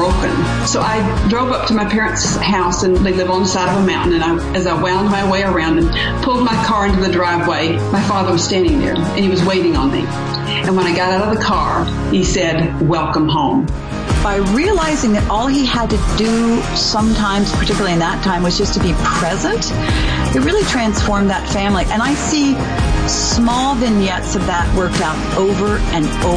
broken. So I drove up to my parents' house, and they live on the side of a mountain, and as I wound my way around and pulled my car into the driveway, my father was standing there, and he was waiting on me. And when I got out of the car, he said, "Welcome home." By realizing that all he had to do sometimes, particularly in that time, was just to be present, it really transformed that family. And I see small vignettes of that worked out over and over.